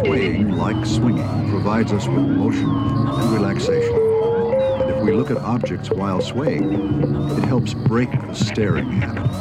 Swaying, like swinging, provides us with motion and relaxation. And if we look at objects while swaying, it helps break the staring habit.